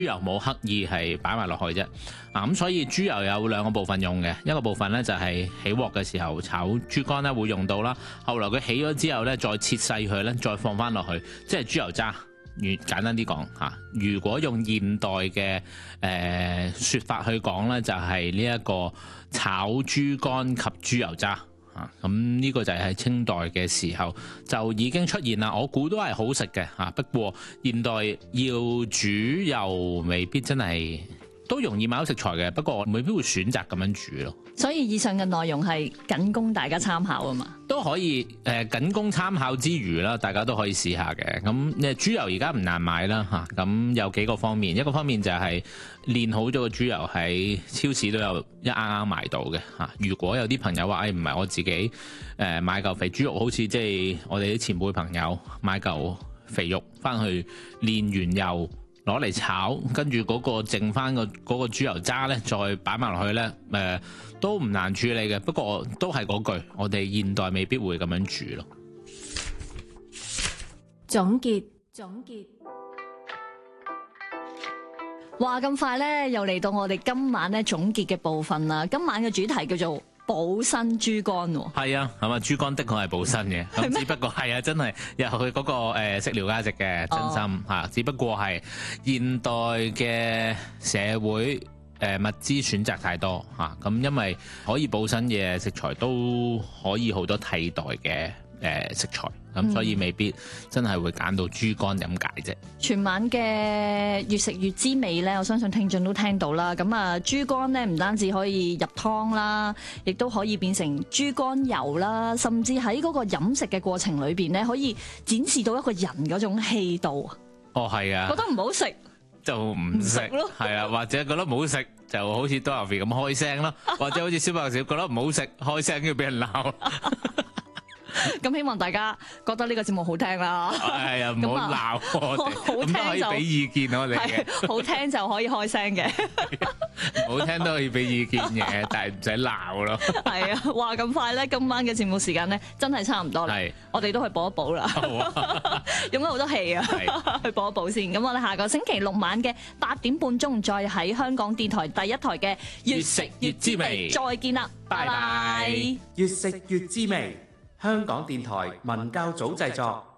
豬油冇刻意係擺埋落去啫。咁所以豬油有兩個部分用嘅，一個部分咧就係起鑊嘅時候炒豬肝咧會用到啦。後來佢起咗之後咧，再切細佢咧，再放翻落去，即係豬油渣。簡單啲講嚇，如果用現代嘅説法去講咧，就係呢一個炒豬肝及豬油渣。咁呢個就係喺清代嘅時候就已經出現啦，我估都係好食嘅嚇。不過現代要煮又未必真係都容易買到食材嘅，不過我未必會選擇咁樣煮咯。 所以以上嘅內容係僅供大家參考啊嘛， 都可以僅供參考之餘啦，大家都可以試下嘅。咁豬油而家唔難買啦嚇，咁有幾個方面，一個方面就係煉好咗嘅豬油喺超市都有一啱啱買到嘅嚇。如果有啲朋友話唔係我自己買嚿肥豬肉，好似即係我哋啲前輩朋友買嚿肥肉翻去煉完油攞嚟炒，跟住嗰個剩翻嗰個豬油渣咧，再擺埋落去咧，都唔難處理嘅。不過都係嗰句，我哋現代未必會咁樣煮咯。 總結， 話咁快咧，又嚟到我哋今晚咧總結嘅部分啦。今晚嘅主題叫做補身豬肝喎。 係啊，係嘛？豬肝的確係補身嘅，咁只不過係啊，真係有佢嗰個食療價值嘅真心嚇。只不過係現代嘅社會物資選擇太多嚇，咁因為可以補身嘅食材都可以好多替代嘅食材，咁所以未必真係會揀到豬肝咁解啫。 全晚嘅越食越滋味咧，我相信聽眾都聽到啦。咁啊，豬肝咧唔單止可以入湯啦，亦都可以變成豬肝油啦，甚至喺嗰個飲食嘅過程裏邊咧，可以展示到一個人嗰種氣度。 哦，係啊， 覺得唔好食就唔食咯， 係啊，或者覺得唔好食就好似多牛肥咁開聲咯，或者好似小白少覺得唔好食開聲，要俾人鬧。 咁希望大家覺得呢個節目好聽啦。 係啊，唔好鬧我哋， 好聽咁都可以俾意見我哋嘅。 好聽就可以開聲嘅， 唔好聽都可以俾意見嘅，但係唔使鬧咯。 係啊，話咁快咧，今晚嘅節目時間咧真係差唔多啦。 係， 我哋都去補一補啦。 好啊， 用咗好多氣啊，去補一補先。咁我哋下個星期六晚嘅8點半鐘，再喺香港電台第一台嘅越食越滋味再見啦，拜拜。 越食越滋味，香港電台文教組製作。